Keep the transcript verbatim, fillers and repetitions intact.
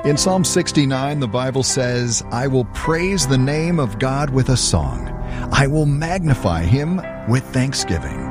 In Psalm sixty-nine, the Bible says, I will praise the name of God with a song. I will magnify him with thanksgiving.